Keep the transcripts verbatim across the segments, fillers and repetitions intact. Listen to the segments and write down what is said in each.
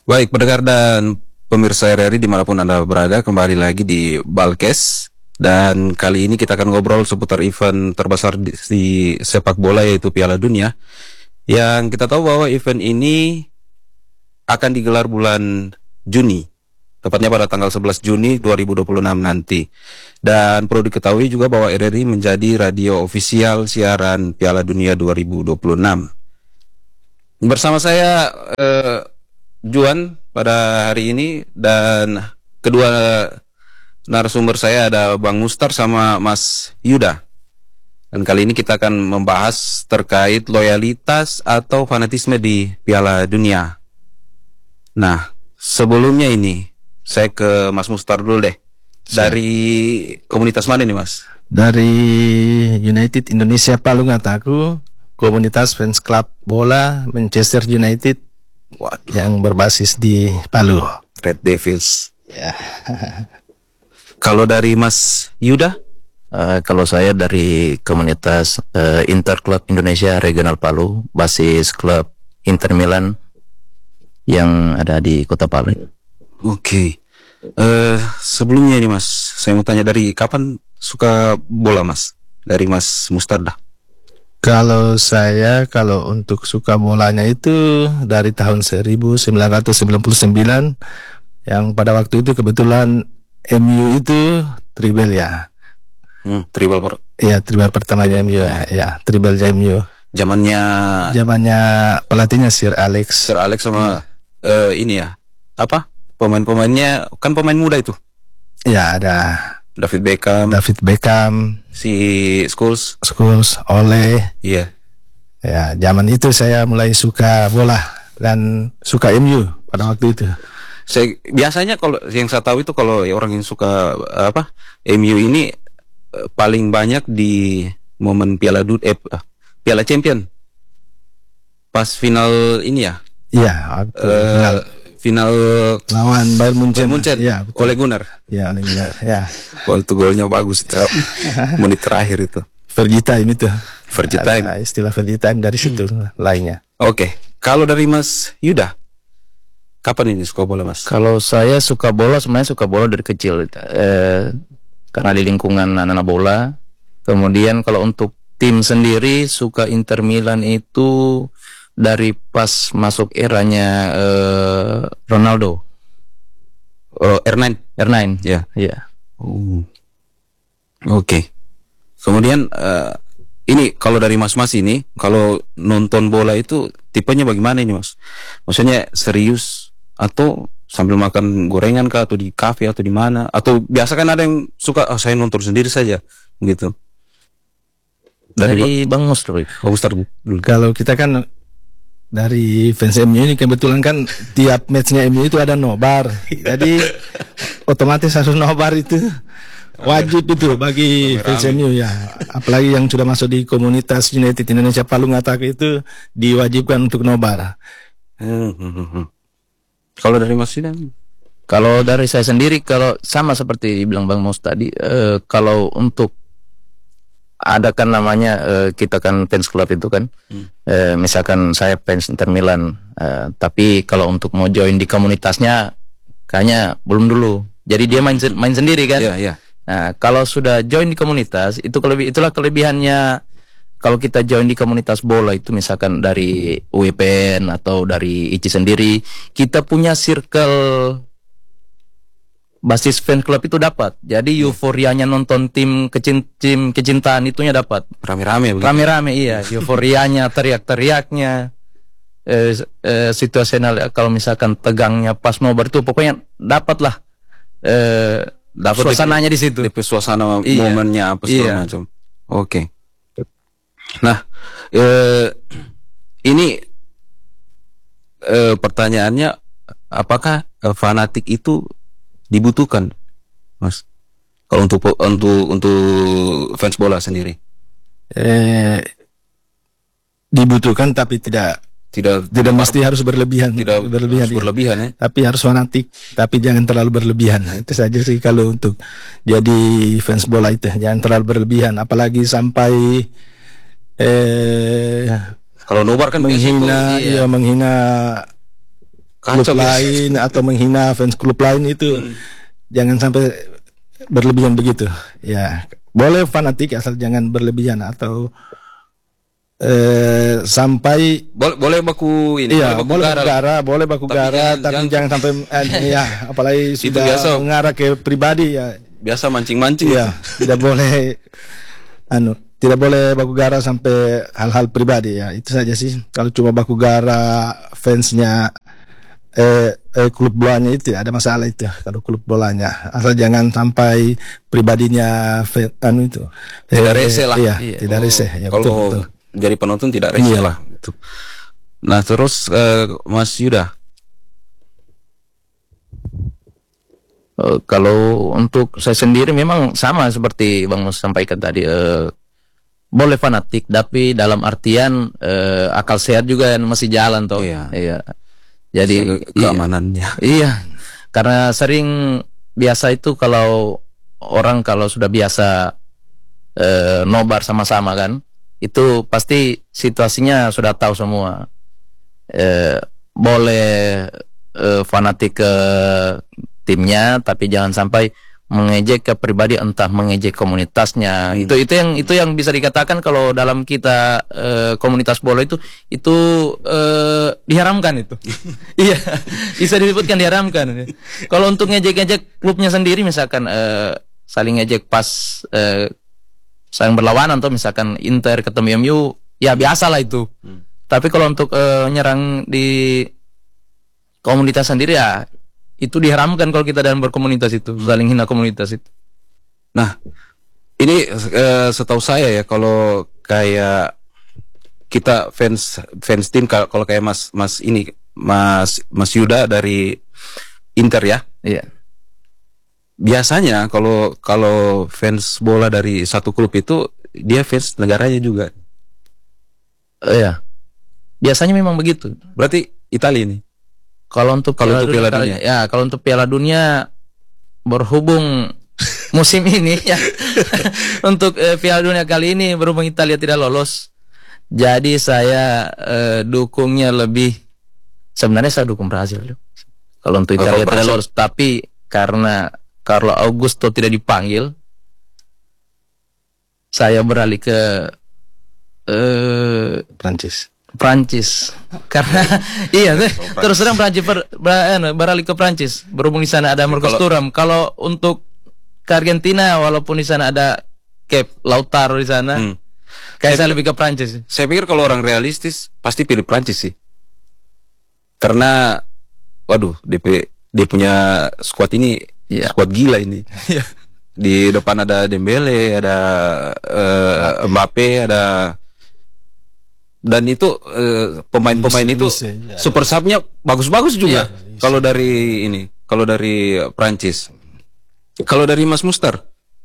Baik, pendengar dan pemirsa R R I dimanapun Anda berada, kembali lagi di Balkes. Dan kali ini kita akan ngobrol seputar event terbesar di, di sepak bola, yaitu Piala Dunia. Yang kita tahu bahwa event ini akan digelar bulan Juni, tepatnya pada tanggal sebelas Juni dua ribu dua puluh enam nanti. Dan perlu diketahui juga bahwa R R I menjadi radio ofisial siaran Piala Dunia dua ribu dua puluh enam. Bersama saya eh, Juan pada hari ini, dan kedua narasumber saya ada Bang Mustar sama Mas Yuda. Dan kali ini kita akan membahas terkait loyalitas atau fanatisme di Piala Dunia. Nah, sebelumnya ini saya ke Mas Mustar dulu deh. Dari komunitas mana nih, Mas? Dari United Indonesia Palu Ngataku, komunitas fans klub bola Manchester United. Wah, yang berbasis di Palu, Red Devils. ya. Kalau dari Mas Yuda? Uh, kalau saya dari komunitas uh, Interklub Indonesia Regional Palu, basis klub Inter Milan yang ada di Kota Palu. Oke. Okay. Uh, sebelumnya nih Mas, saya mau tanya, dari kapan suka bola Mas? Dari Mas Mustar dah. Kalau saya, kalau untuk suka bolanya itu dari tahun seribu sembilan ratus sembilan puluh sembilan, yang pada waktu itu kebetulan M U itu tribal ya. Hmm, tribal per. Ya, tribal pertamanya M U ya, ya tribal M U. Zamannya Zamannya pelatihnya Sir Alex. Sir Alex sama uh, ini ya. Apa? Pemain-pemainnya kan pemain muda itu. Ya, ada David Beckham, David Beckham, si Scholes, Scholes, Ole. iya. Ya, zaman itu saya mulai suka bola dan suka M U pada waktu itu. Saya biasanya kalau yang saya tahu itu, kalau orang yang suka apa M U ini paling banyak di momen Piala Dut eh, Piala Champion. Pas final ini ya. Iya, waktu Uh, final. final lawan Bayern Munchen. Munchen. Ya, Ole Gunnar. Ya, Ole Gunnar. Ya. Waktu golnya bagus itu. Menit terakhir itu. Fergie time itu. Fergie time. Ada istilah Fergie time dari situ hmm. lainnya. Oke. Okay. Kalau dari Mas Yuda, kapan ini suka bola Mas? Kalau saya suka bola, sebenarnya suka bola dari kecil, eh, karena di lingkungan anak-anak bola. Kemudian kalau untuk tim sendiri, suka Inter Milan itu dari pas masuk eranya uh, Ronaldo. Oh, R sembilan. R sembilan. Ya. Ya. Oh. Oke. Okay. Kemudian uh, ini kalau dari Mas-mas ini, kalau nonton bola itu tipenya bagaimana ini Mas? Maksudnya serius atau sambil makan gorengan kah, atau di kafe atau di mana? Atau biasa kan ada yang suka, oh, saya nonton sendiri saja gitu. Dari, dari Bang Mustar. Bang Mustar dulu. Kalau kita kan dari fans M U ini kebetulan kan tiap matchnya M U itu ada nobar, jadi otomatis harus nobar, itu wajib itu bagi fans M U ya. Apalagi yang sudah masuk di komunitas United Indonesia Palu Ngataku itu diwajibkan untuk nobar. Hmm, hmm, hmm. Kalau dari Mas Sidan? Kalau dari saya sendiri, kalau sama seperti bilang Bang Mus tadi, eh, kalau untuk ada kan namanya, uh, kita kan fans club itu kan, hmm. uh, misalkan saya fans Inter Milan, uh, tapi kalau untuk mau join di komunitasnya kayaknya belum dulu. Jadi dia main main sendiri kan. Yeah, yeah. Nah, kalau sudah join di komunitas itu kelebih itulah kelebihannya. Kalau kita join di komunitas bola itu, misalkan dari U E P N atau dari I C I sendiri, kita punya circle basis fan club itu dapat. Jadi euforianya nonton tim kecin tim kecintaan itunya dapat. Rame-rame begitu. Rame-rame iya, euforianya, teriak-teriaknya. Eh, eh, situasional kalau misalkan tegangnya pas nobar itu pokoknya dapatlah eh dapat suasananya di situ. D P suasana iya. momennya apa segala iya. macam. Oke. Okay. Nah, eh, ini eh, pertanyaannya, apakah eh, fanatik itu dibutuhkan, Mas? Kalau untuk untuk untuk fans bola sendiri? Eh, dibutuhkan, tapi tidak tidak tidak mesti harus berlebihan. Tidak berlebihan, harus berlebihan ya. Tapi harus fanatik, tapi jangan terlalu berlebihan. Itu saja sih kalau untuk jadi fans bola itu, jangan terlalu berlebihan, apalagi sampai eh kalau nobar kan menghina, iya. ya menghina klub Kacau, guys. lain atau menghina fans klub lain itu jangan sampai berlebihan begitu. Ya, boleh fanatik asal jangan berlebihan atau eh, sampai Boleh boleh baku ini, iya, boleh baku boleh gara. baku gara, boleh baku Tapi gara, jangan- tapi jangan- jangan sampai eh, ya, apalagi sudah biasa. mengarah ke pribadi ya. Biasa mancing-mancing. Iya, tidak boleh anu, tidak boleh baku gara sampai hal-hal pribadi ya. Itu saja sih. Kalau cuma baku gara fansnya eh, eh klub bolanya itu tidak ada masalah itu. Kalau klub bolanya, asal jangan sampai pribadinya fan, anu itu. Tidak Eh, rese lah. Iya, Iya. tidak Oh, rese. Ya, kalau betul, betul. jadi penonton tidak rese Iya. lah. Itu. Nah terus eh, Mas Yuda, Eh, kalau untuk saya sendiri memang sama seperti Bang Mus sampaikan tadi, eh, boleh fanatik tapi dalam artian eh, akal sehat juga yang masih jalan toh. Iya. Iya. Jadi ke- iya. keamanannya. Iya, karena sering biasa itu kalau orang kalau sudah biasa eh, nobar sama-sama kan, itu pasti situasinya sudah tahu semua. Eh, boleh eh, fanatik ke timnya, tapi jangan sampai mengejek ke pribadi, entah mengejek komunitasnya. Itu itu yang itu yang bisa dikatakan kalau dalam kita eh, komunitas bola itu itu eh, diharamkan itu. Iya, bisa disebutkan diharamkan. Kalau untuk ngejek-ngejek klubnya sendiri, misalkan eh, saling ngejek pas eh, saling berlawanan, atau misalkan Inter ketemu M U, ya biasalah itu. Tapi kalau untuk eh, nyerang di komunitas sendiri ya itu diharamkan kalau kita dalam berkomunitas itu, saling hina komunitas itu. Nah, ini eh, setahu saya ya, kalau kayak kita fans fans tim, kalau kalau kayak Mas Mas ini Mas Mas Yuda dari Inter ya, Iya. biasanya kalau kalau fans bola dari satu klub itu dia fans negaranya juga. Eh, Iya. Biasanya memang begitu. Berarti Italia ini. Kalau untuk Kalau Piala untuk Piala Dunia, Dunia. ya kalau untuk Piala Dunia berhubung musim ini ya untuk eh, Piala Dunia kali ini berhubung Italia tidak lolos, jadi saya eh, dukungnya lebih, sebenarnya saya dukung Brazil. Kalau untuk Oh, Italia kalau tidak Brazil. lolos, tapi karena Carlo Augusto tidak dipanggil, saya beralih ke eh, Prancis. Prancis. Karena iya deh, terus terang Prancis ber, ber- anu, beralih ke Prancis berhubung di sana ada Marcos Kalau- Thuram. Kalau untuk ke Argentina, walaupun di sana ada Cape Lautaro di sana, Hmm. kayak saya lebih ke Prancis. Saya pikir kalau orang realistis pasti pilih Prancis sih. Karena waduh, D P dia punya squad ini Iya. squad gila ini. Di depan ada Dembele, ada eh, Mbappe, ada, dan itu eh, pemain-pemain itu Bisa, ya. super sub-nya bagus-bagus juga. Iya. Kalau dari ini, kalau dari Prancis. Kalau dari Mas Mustar,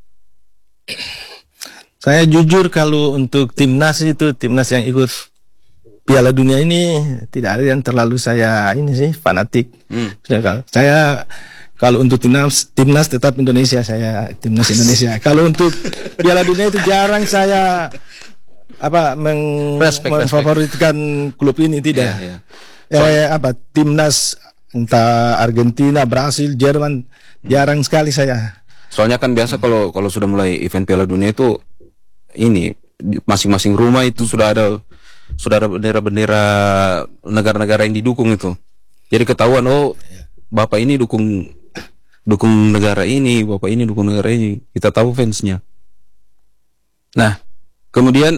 Saya jujur kalau untuk timnas itu, timnas yang ikut Piala Dunia ini tidak ada yang terlalu saya ini sih fanatik. Hmm. Sudah, kalau saya kalau untuk timnas timnas tetap Indonesia, saya timnas Indonesia. Kalau untuk Piala Dunia itu jarang saya apa meng, Respect, memfavoritkan klub ini, tidak. Iya, iya. Eh, apa timnas entah Argentina, Brasil, Jerman jarang sekali saya. soalnya kan biasa kalau kalau sudah mulai event Piala Dunia itu ini di masing-masing rumah itu sudah ada sudah ada bendera-bendera negara-negara yang didukung itu. Jadi ketahuan, oh bapak ini dukung dukung negara ini, bapak ini dukung negara ini. Kita tahu fansnya. Nah, kemudian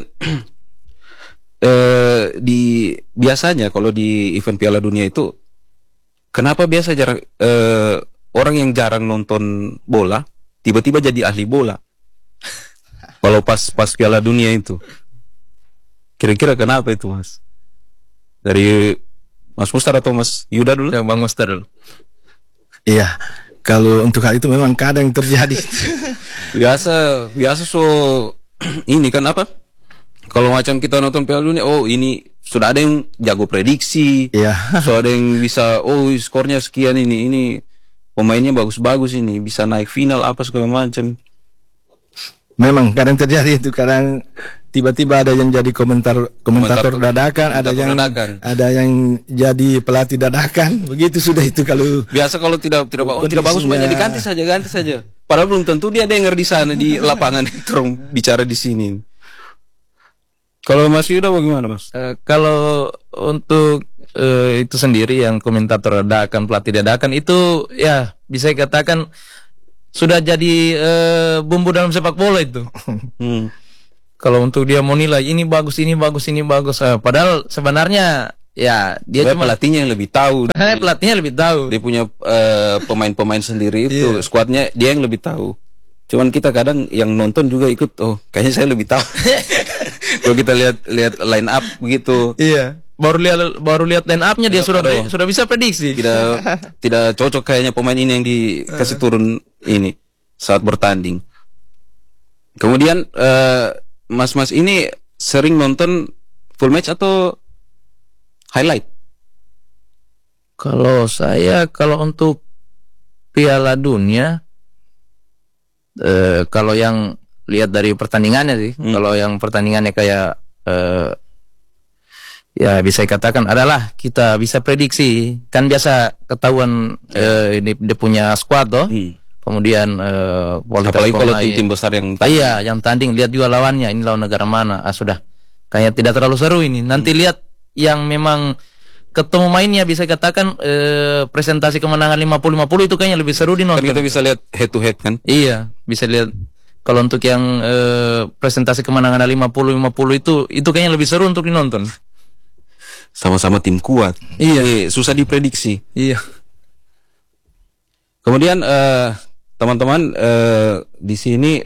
eh, di biasanya kalau di event Piala Dunia itu, kenapa biasa jarang eh, orang yang jarang nonton bola tiba-tiba jadi ahli bola? Kalau pas pas Piala Dunia itu, kira-kira kenapa itu, Mas? Dari Mas Mustar atau Mas Yuda dulu? Yang Bang Mustar dulu. Iya, kalau untuk hal itu memang kadang terjadi. Biasa, biasa so ini kan apa? Kalau macam kita nonton Piala Dunia, oh ini sudah ada yang jago prediksi, Iya. so ada yang bisa, oh skornya sekian ini, ini pemainnya bagus-bagus ini, bisa naik final apa segala macam. Memang kadang terjadi itu, kadang tiba-tiba ada yang jadi komentar komentator dadakan, ada komentator yang dadakan. ada yang jadi pelatih dadakan. Begitu sudah itu kalau Biasa kalau tidak tidak oh, tidak bagus Kondisinya- banyak diganti saja, ganti saja. Padahal belum tentu dia dengar di sana di lapangan terus bicara di sini. Kalau Mas Yuda bagaimana, Mas? Eh, kalau untuk eh, itu sendiri yang komentator dadakan, pelatih dadakan itu ya bisa dikatakan sudah jadi eh, bumbu dalam sepak bola itu. Hmm. Kalau untuk dia mau nilai ini bagus, ini bagus, ini bagus, eh, padahal sebenarnya ya dia Dia cuma pelatihnya yang lebih tahu. eh, pelatihnya lebih tahu. Dia punya eh, pemain-pemain sendiri itu, skuadnya dia yang lebih tahu. Cuman kita kadang yang nonton juga ikut, oh kayaknya saya lebih tahu. Kalau kita lihat lihat line up begitu, Iya. Baru lihat baru lihat line up-nya dia sudah aduh. sudah bisa prediksi. tidak tidak cocok kayaknya pemain ini yang dikasih turun ini saat bertanding. Kemudian eh, mas-mas ini sering nonton full match atau highlight? Kalau saya kalau untuk Piala Dunia eh, kalau yang lihat dari pertandingannya sih, Hmm. kalau yang pertandingannya kayak eh, ya bisa dikatakan adalah kita bisa prediksi, kan biasa ketahuan eh, ini dia punya squad toh. Hmm. Kemudian eh, kualitas Apalagi kalau pemain. tim-tim besar yang Ah, iya, yang tanding lihat juga lawannya, ini lawan negara mana. Ah, sudah. Kayaknya tidak terlalu seru ini. Nanti lihat yang memang ketemu mainnya bisa katakan eh, presentasi kemenangan lima puluh lima puluh itu kayaknya lebih seru kan dinonton. kita bisa lihat head to head kan. Iya, bisa lihat kalau untuk yang eh, presentasi kemenangan lima puluh lima puluh itu itu kayaknya lebih seru untuk dinonton. Sama-sama tim kuat. Iya, susah diprediksi. Iya. Kemudian eh, teman-teman eh, di sini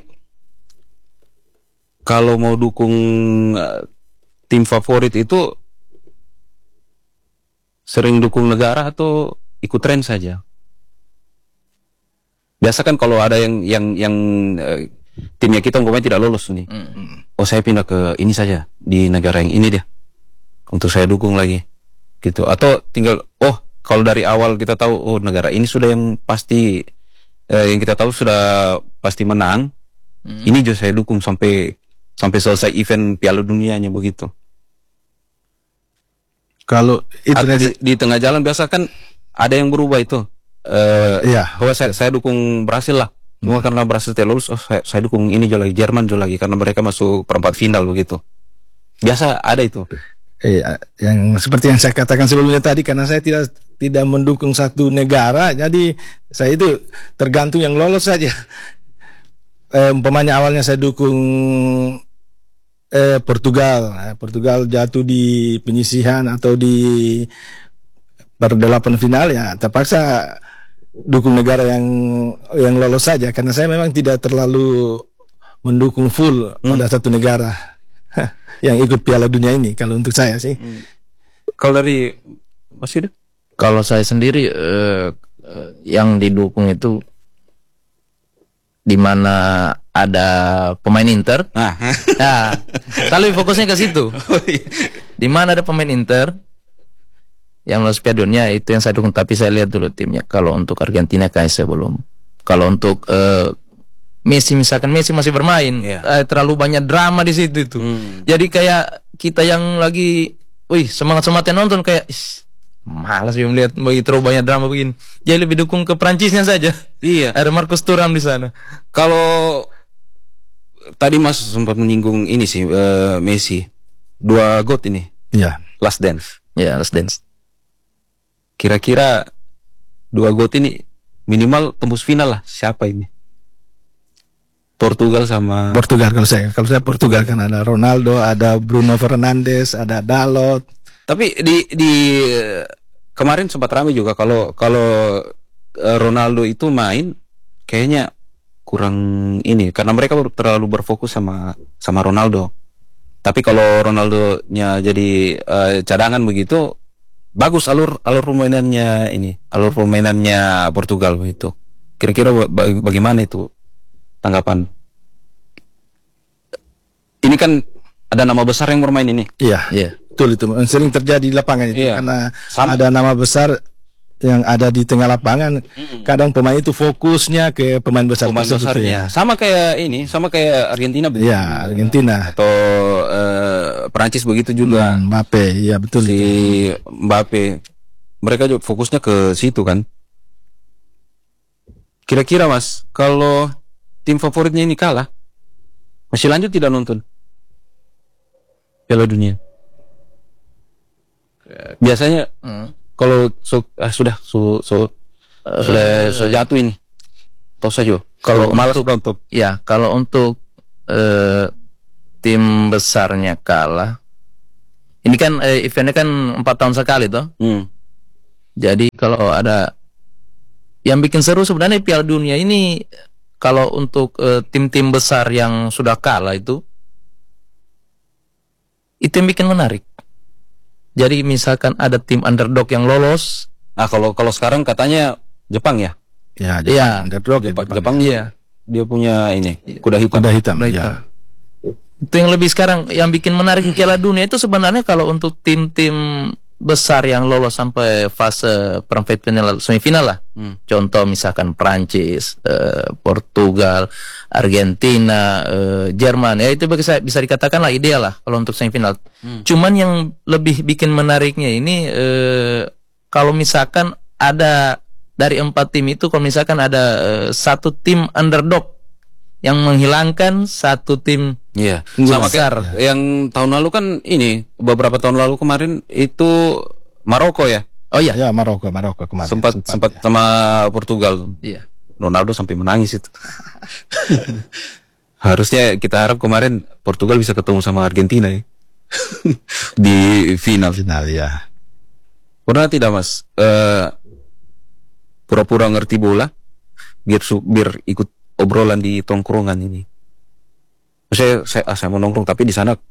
kalau mau dukung eh, tim favorit itu sering dukung negara atau ikut tren saja? Biasa kan kalau ada yang yang yang eh, timnya kita umpamanya tidak lolos nih, oh saya pindah ke ini saja di negara yang ini deh, untuk saya dukung lagi, gitu. Atau tinggal oh kalau dari awal kita tahu oh negara ini sudah yang pasti eh, yang kita tahu sudah pasti menang, ini juga saya dukung sampai sampai selesai event Piala Dunianya begitu. kalau itu Atau tadi di, di tengah jalan biasa kan ada yang berubah itu. Eh, Iya. oh saya, saya dukung Brasil lah. Cuma karena Brasil tidak lulus, oh saya, saya dukung ini juga lagi, Jerman juga lagi karena mereka masuk perempat final begitu. Biasa ada itu. eh, yang seperti yang saya katakan sebelumnya tadi, karena saya tidak tidak mendukung satu negara, jadi saya itu tergantung yang lolos saja. Eh, umpamanya awalnya saya dukung eh, Portugal, Eh, Portugal jatuh di penyisihan atau di berdelapan final, ya terpaksa dukung negara yang yang lolos saja, karena saya memang tidak terlalu mendukung full pada satu negara yang ikut Piala Dunia ini. Kalau untuk saya sih, Kalau dari Mas Yuda? Kalau saya sendiri eh, eh, yang didukung itu di mana ada pemain Inter. Nah, Nah, selalu fokusnya ke situ. Di mana ada pemain Inter yang lolos Piala Dunia itu yang saya dukung. Tapi saya lihat dulu timnya. Kalau untuk Argentina kayak saya belum. Kalau untuk eh, Messi misalkan Messi masih bermain, Iya. eh, terlalu banyak drama di situ itu. Hmm. Jadi kayak kita yang lagi, wih semangat semangatnya nonton kayak, "Ih, malas ya melihat bagi terlalu banyak drama begini." Jadi lebih dukung ke Prancisnya saja. iya. Ada Marcus Thuram di sana. Kalau tadi Mas sempat menyinggung ini sih eh, Messi, dua GOAT ini, ya Last Dance. Ya, Let's Dance. Kira-kira dua GOAT ini minimal tembus final lah. Siapa ini? Portugal sama Portugal. Kalau saya kalau saya Portugal, kan ada Ronaldo, ada Bruno Fernandes, ada Dalot. Tapi di di eh, kemarin sempat ramai juga kalau kalau eh, Ronaldo itu main kayaknya kurang ini karena mereka ber- terlalu berfokus sama sama Ronaldo. Tapi kalau Ronaldo-nya jadi eh, cadangan begitu bagus alur alur permainannya ini, alur permainannya Portugal begitu. Kira-kira ba- ba- bagaimana itu tanggapan? Ini kan ada nama besar yang bermain ini. Iya, Iya. betul itu. Sering terjadi di lapangan itu, Iya. karena Sama. ada nama besar yang ada di tengah lapangan. Kadang pemain itu fokusnya ke pemain besar Pemain tersebut, besarnya. ya. Sama kayak ini, sama kayak Argentina begitu. Ya, Argentina. Atau eh, Perancis begitu juga. Hmm, Mbappe, iya betul. Si Mbappe, mereka juga fokusnya ke situ kan. Kira-kira Mas, kalau tim favoritnya ini kalah, masih lanjut tidak nonton Piala Dunia? Biasanya Hmm. kalau so, ah, sudah so, so, sudah so jatuh ini, tahu saja. Kalau malas untuk- nonton. Ya, kalau untuk eh, tim besarnya kalah, ini kan eh, eventnya kan empat tahun sekali toh. Hmm. Jadi kalau ada yang bikin seru sebenarnya Piala Dunia ini, kalau untuk eh, tim-tim besar yang sudah kalah itu, itu yang bikin menarik. Jadi misalkan ada tim underdog yang lolos, Nah kalau kalau sekarang katanya Jepang ya, Ya, Iya. Jepang, underdog, Jepang, Jepang. Jepang dia dia punya ini kuda hitam. Kuda hitam. Kuda Ya. hitam. Itu yang lebih sekarang yang bikin menarik Piala Dunia itu sebenarnya kalau untuk tim-tim besar yang lolos sampai fase perempat final semifinal lah. Hmm. Contoh misalkan Prancis, eh, Portugal, Argentina, eh, Jerman, ya itu bisa bisa dikatakan lah ideal lah kalau untuk semifinal. Cuman yang lebih bikin menariknya ini eh, kalau misalkan ada dari empat tim itu, kalau misalkan ada eh, satu tim underdog yang menghilangkan satu tim Iya. Sama Sama kayak yang tahun lalu kan ini beberapa tahun lalu kemarin itu Maroko ya, oh iya, Ya, Maroko, Maroko kemarin. sempat sempat ya. sama Portugal. iya. Ronaldo sampai menangis itu. Harusnya kita harap kemarin Portugal bisa ketemu sama Argentina ya. Di final. Final ya. Pernah tidak Mas eh, pura-pura ngerti bola biar su- biar ikut obrolan di tongkrongan ini? Saya saya, ah, saya mau nongkrong tapi di sana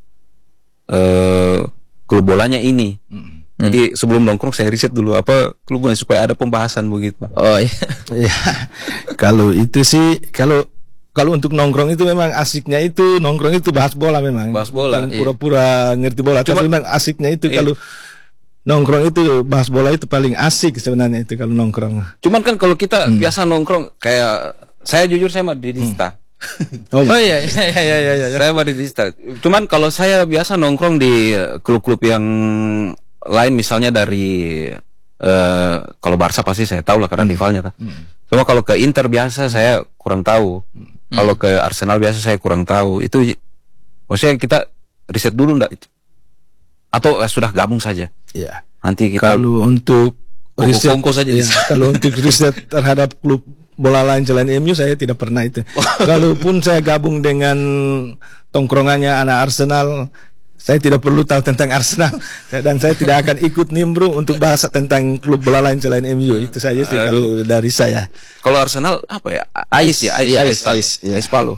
eh klub bolanya ini. Jadi sebelum nongkrong saya riset dulu apa klubnya supaya ada pembahasan begitu. Oh iya. Ya, kalau itu sih, kalau kalau untuk nongkrong itu memang asiknya itu nongkrong itu bahas bola memang. Bahas bola, Bukan iya. pura-pura ngerti bola. Cuma- Tapi memang asiknya itu Iya. kalau nongkrong itu bahas bola itu paling asik sebenarnya itu kalau nongkrong. Cuman kan kalau kita biasa nongkrong kayak saya jujur saya Madridista. Oh, Oh iya, iya, iya, iya, iya. Saya Madridista. Cuman kalau saya biasa nongkrong di eh, klub-klub yang lain misalnya dari eh kalau Barca pasti saya tahu lah karena rivalnya kan. Cuma kalau ke Inter biasa saya kurang tahu. Kalau ke Arsenal biasa saya kurang tahu. Itu maksudnya kita riset dulu enggak itu? Atau eh, sudah gabung saja? iya. Nanti kita Kalau untuk riset, kongko saja di iya, kalau untuk riset terhadap klub bola lain selain M U saya tidak pernah itu. Kalaupun saya gabung dengan tongkrongannya anak Arsenal, saya tidak perlu tahu tentang Arsenal dan saya tidak akan ikut nimbrung untuk bahas tentang klub bola lain selain M U. Itu saja sih kalau dari saya. kalau Arsenal apa ya? Ais ya, Ais, Iya, Ais, Ais, Ais Palo.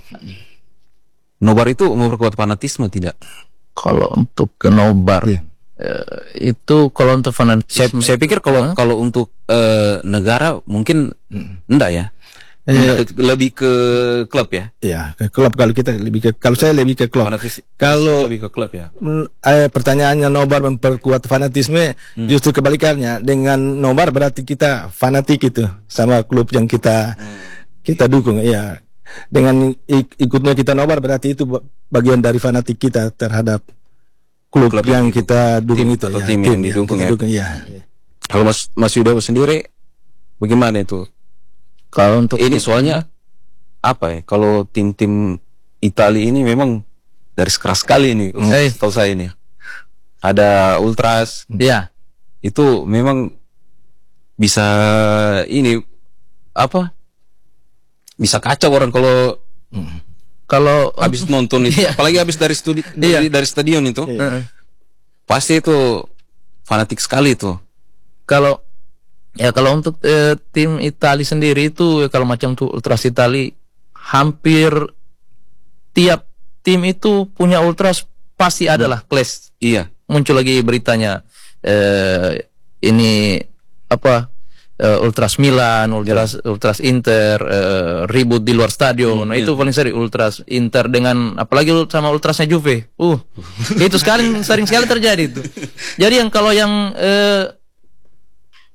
Nobar itu memperkuat fanatisme tidak? Kalau untuk ke nobar Iya. eh, itu kalau untuk Saya, fanatisme saya pikir kalau kalau untuk eh, negara mungkin enggak ya. Eh, Lebih ke klub ya. Ya, ke klub kalau kita lebih ke kalau saya lebih ke klub. Fanatis- Kalau lebih ke klub ya. Mm, eh, pertanyaannya nobar memperkuat fanatisme, justru kebalikannya. Dengan nobar berarti kita fanatik itu sama klub yang kita kita dukung. Iya, dengan ik- ikutnya kita nobar berarti itu ba- bagian dari fanatik kita terhadap klub, Klub yang yang- kita dukung tim itu. atau ya, tim yang didukung kita ya. dukung, iya. Kalau Mas Mas Yuda sendiri bagaimana itu? kalau untuk Ini soalnya apa ya? Kalau tim-tim Italia ini memang garis keras sekali ini. Eh. Tahu saya ini. Ada ultras ya itu memang bisa ini apa? Bisa kacau orang kalau kalau habis nonton itu, Iya. apalagi habis dari studi dari, dari stadion itu, eh, pasti itu fanatik sekali itu. kalau ya kalau untuk eh, tim Italia sendiri itu ya, kalau macam tuh Ultras Itali hampir tiap tim itu punya ultras pasti adalah clash. Iya. Muncul lagi beritanya eh, ini apa eh, Ultras Milan, Ultras Ultras Inter eh, ribut di luar stadion. Nah, itu paling sering Ultras Inter dengan apalagi sama Ultrasnya Juve. Uh, itu sekali sering sekali terjadi itu. Jadi yang kalau yang eh,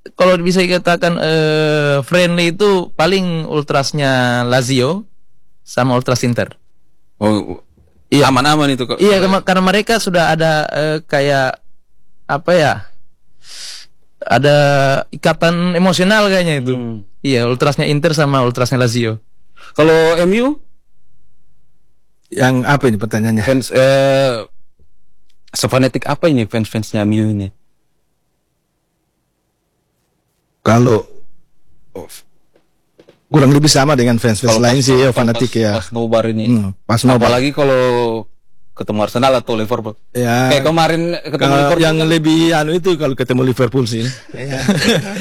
kalau bisa dikatakan eh, friendly itu paling ultrasnya Lazio sama ultras Inter. Oh, iya aman-aman itu kok. Iya, karena, karena mereka sudah ada eh, kayak apa ya? Ada ikatan emosional kayaknya itu. Hmm. Iya, ultrasnya Inter sama ultrasnya Lazio. Kalau M U Yang apa ini pertanyaannya? fans eh sefanatik apa ini fans-fansnya M U ini? Kalau kurang lebih sama dengan fans-fans Kalau lain pas- sih, ya pas- fanatik pas- ya. Pas nobar ini. Hmm, pas nobar. Apalagi kalau ketemu Arsenal atau Liverpool. Ya. Kayak kemarin ketemu Kalau Liverpool yang kan- lebih anu itu kalau ketemu Liverpool sih.